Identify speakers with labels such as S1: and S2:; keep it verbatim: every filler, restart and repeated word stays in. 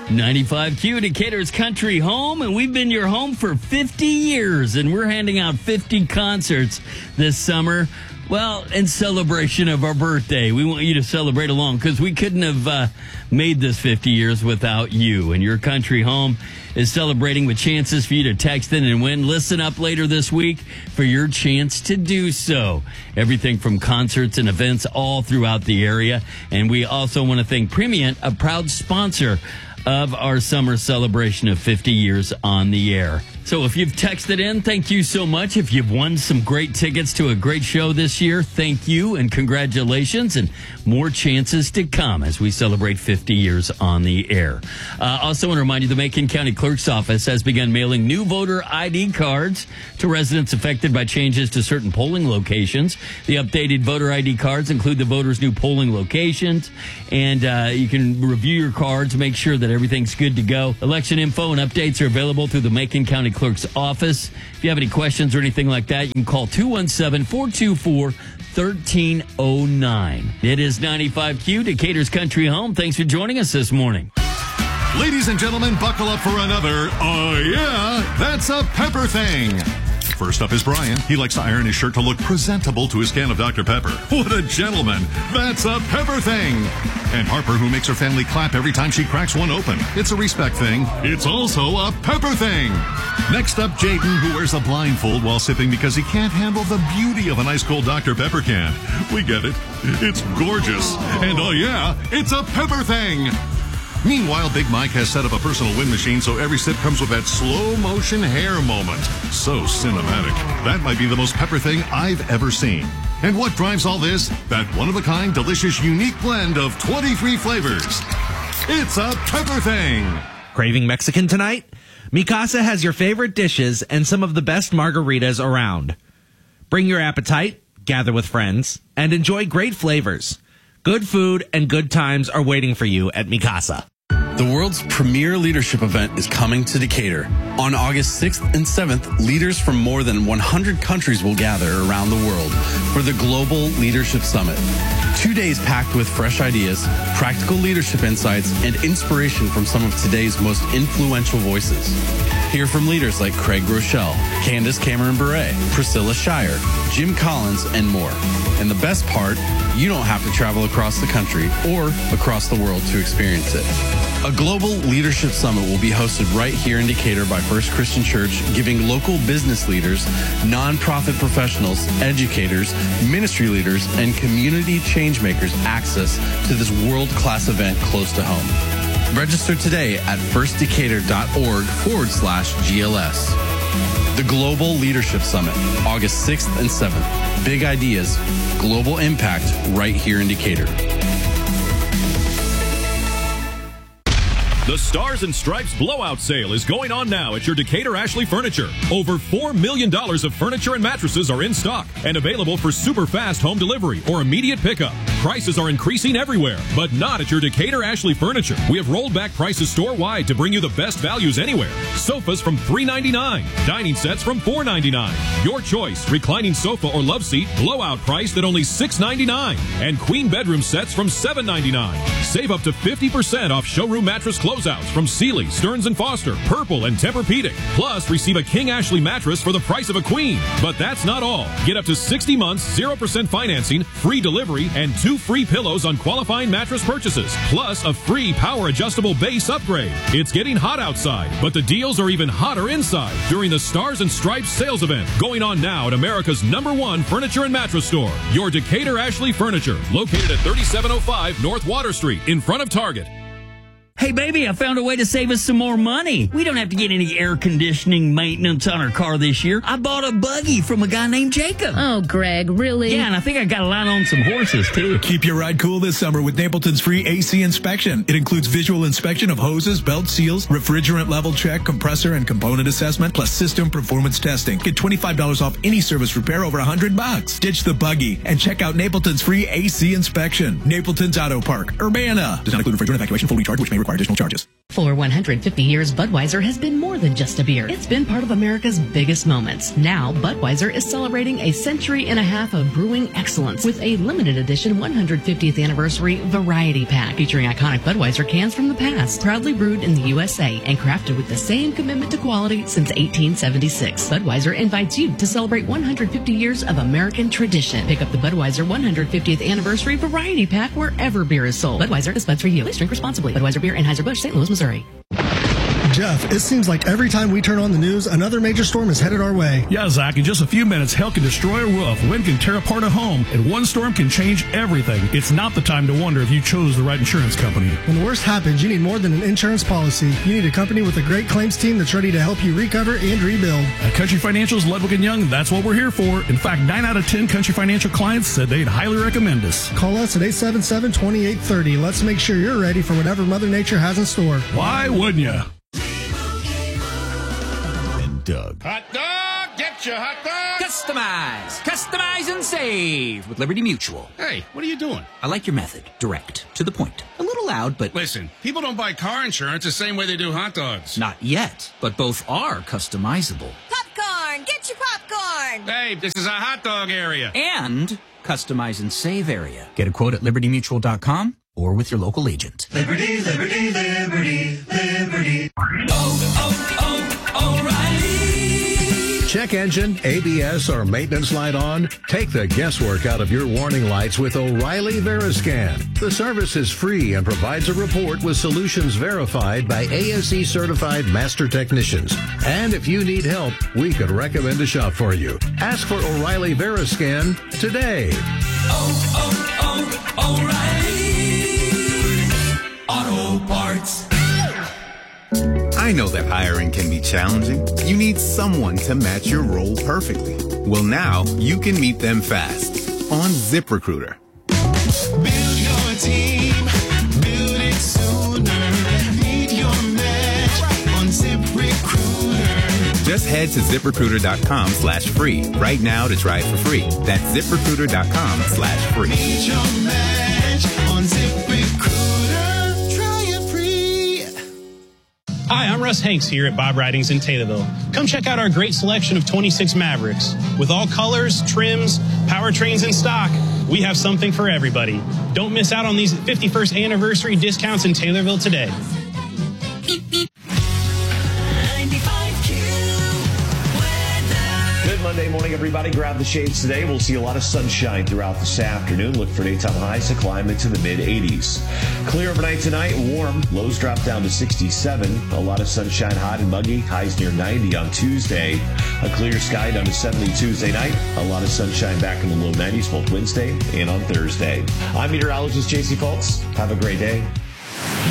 S1: ninety-five Q, Decatur's country home, and we've been your home for fifty years, and we're handing out fifty concerts this summer. Well, in celebration of our birthday, we want you to celebrate along because we couldn't have uh, made this fifty years without you. And your country home is celebrating with chances for you to text in and win. Listen up later this week for your chance to do so. Everything from concerts and events all throughout the area. And we also want to thank Premiant, a proud sponsor of our summer celebration of fifty years on the air. So if you've texted in, thank you so much. If you've won some great tickets to a great show this year, thank you and congratulations, and more chances to come as we celebrate fifty years on the air. Uh, also want to remind you the Macon County Clerk's Office has begun mailing new voter I D cards to residents affected by changes to certain polling locations. The updated voter I D cards include the voters' new polling locations, and uh, you can review your cards, make sure that everything's good to go. Election info and updates are available through the Macon County Clerk's Office. If you have any questions or anything like that, you can call two one seven, four two four, one three zero nine. It is ninety-five Q, Decatur's country home. Thanks for joining us this morning.
S2: Ladies and gentlemen, buckle up for another, oh yeah, that's a pepper thing. First up is Brian. He likes to iron his shirt to look presentable to his can of Doctor Pepper. What a gentleman. That's a pepper thing. And Harper, who makes her family clap every time she cracks one open. It's a respect thing. It's also a pepper thing. Next up, Jaden, who wears a blindfold while sipping because he can't handle the beauty of an ice cold Doctor Pepper can. We get it. It's gorgeous. And oh yeah, it's a pepper thing. Meanwhile, Big Mike has set up a personal wind machine so every sip comes with that slow-motion hair moment. So cinematic. That might be the most pepper thing I've ever seen. And what drives all this? That one-of-a-kind, delicious, unique blend of twenty-three flavors. It's a pepper thing.
S3: Craving Mexican tonight? Mikasa has your favorite dishes and some of the best margaritas around. Bring your appetite, gather with friends, and enjoy great flavors. Good food and good times are waiting for you at Mikasa.
S4: The world's premier leadership event is coming to Decatur. On August sixth and seventh, leaders from more than one hundred countries will gather around the world for the Global Leadership Summit. Two days packed with fresh ideas, practical leadership insights, and inspiration from some of today's most influential voices. Hear from leaders like Craig Rochelle, Candace Cameron Bure, Priscilla Shire, Jim Collins, and more. And the best part, you don't have to travel across the country or across the world to experience it. A Global Leadership Summit will be hosted right here in Decatur by First Christian Church, giving local business leaders, nonprofit professionals, educators, ministry leaders, and community changemakers access to this world-class event close to home. Register today at firstdecatur.org forward slash GLS. The Global Leadership Summit, August sixth and seventh. Big ideas, global impact right here in Decatur.
S5: The Stars and Stripes Blowout Sale is going on now at your Decatur Ashley Furniture. Over four million dollars of furniture and mattresses are in stock and available for super fast home delivery or immediate pickup. Prices are increasing everywhere, but not at your Decatur Ashley Furniture. We have rolled back prices store-wide to bring you the best values anywhere. Sofas from three ninety-nine, dining sets from four ninety-nine. Your choice, reclining sofa or love seat, blowout priced at only six ninety-nine, and queen bedroom sets from seven ninety-nine. Save up to fifty percent off showroom mattress closeouts from Sealy, Stearns and Foster, Purple, and Tempur-Pedic. Plus, receive a King Ashley mattress for the price of a queen. But that's not all. Get up to sixty months, zero percent financing, free delivery, and two free pillows on qualifying mattress purchases. Plus, a free power adjustable base upgrade. It's getting hot outside, but the deals are even hotter inside during the Stars and Stripes sales event going on now at America's number one furniture and mattress store, your Decatur Ashley Furniture, located at thirty-seven oh five North Water Street in front of Target.
S1: Hey, baby, I found a way to save us some more money. We don't have to get any air conditioning maintenance on our car this year. I bought a buggy from a guy named Jacob.
S6: Oh, Greg, really?
S1: Yeah, and I think I got a line on some horses, too.
S7: Keep your ride cool this summer with Napleton's free A C inspection. It includes visual inspection of hoses, belt seals, refrigerant level check, compressor and component assessment, plus system performance testing. Get twenty-five dollars off any service repair over one hundred bucks. Ditch the buggy and check out Napleton's free A C inspection. Napleton's Auto Park, Urbana. Does not include refrigerant evacuation, full recharge, which may require additional charges.
S6: For one hundred fifty years, Budweiser has been more than just a beer. It's been part of America's biggest moments. Now, Budweiser is celebrating a century and a half of brewing excellence with a limited edition one hundred fiftieth anniversary variety pack featuring iconic Budweiser cans from the past, proudly brewed in the U S A and crafted with the same commitment to quality since eighteen seventy-six. Budweiser invites you to celebrate one hundred fifty years of American tradition. Pick up the Budweiser one hundred fiftieth anniversary variety pack wherever beer is sold. Budweiser is best for you. Please drink responsibly. Budweiser Beer, Anheuser-Busch, Saint Louis, Missouri.
S8: Jeff, it seems like every time we turn on the news, another major storm is headed our way.
S9: Yeah, Zach, in just a few minutes, hail can destroy a roof, wind can tear apart a home, and one storm can change everything. It's not the time to wonder if you chose the right insurance company.
S8: When the worst happens, you need more than an insurance policy. You need a company with a great claims team that's ready to help you recover and rebuild.
S9: At Country Financial's Ludwig and Young, that's what we're here for. In fact, nine out of ten Country Financial clients said they'd highly recommend us.
S8: Call us at eight seven seven, two eight three zero. Let's make sure you're ready for whatever Mother Nature has in store.
S9: Why wouldn't you?
S10: Doug.
S11: Hot dog! Get your hot dog!
S12: Customize! Customize and save with Liberty Mutual.
S11: Hey, what are you doing?
S12: I like your method. Direct. To the point. A little loud, but...
S11: Listen, people don't buy car insurance the same way they do hot dogs.
S12: Not yet, but both are customizable.
S13: Popcorn! Get your popcorn!
S11: Hey, this is a hot dog area.
S12: And customize and save area. Get a quote at liberty mutual dot com or with your local agent.
S14: Liberty, liberty, liberty, liberty. Oh, oh, oh, O'Reilly.
S15: Check engine, A B S, or maintenance light on? Take the guesswork out of your warning lights with O'Reilly Veriscan. The service is free and provides a report with solutions verified by A S E certified master technicians. And if you need help, we could recommend a shop for you. Ask for O'Reilly Veriscan today.
S14: Oh, oh, oh, O'Reilly Auto Parts.
S16: I know that hiring can be challenging. You need someone to match your role perfectly. Well, now you can meet them fast on ZipRecruiter.
S14: Build your team, build it sooner. Meet your match on ZipRecruiter.
S16: Just head to ZipRecruiter.com slash free right now to try it for free. That's ZipRecruiter.com slash free.
S14: Meet your match on ZipRecruiter. Try it free.
S17: Hi, I'm Russ Hanks here at Bob Ridings in Taylorville. Come check out our great selection of twenty-six Mavericks. With all colors, trims, powertrains in stock, we have something for everybody. Don't miss out on these fifty-first anniversary discounts in Taylorville today.
S18: Good Monday morning, everybody. Grab the shades today. We'll see a lot of sunshine throughout this afternoon. Look for daytime highs to climb into the mid eighties. Clear overnight tonight, warm. Lows drop down to sixty-seven. A lot of sunshine, hot and muggy. Highs near ninety on Tuesday. A clear sky down to seventy Tuesday night. A lot of sunshine back in the low nineties both Wednesday and on Thursday. I'm meteorologist J C Fultz. Have a great day.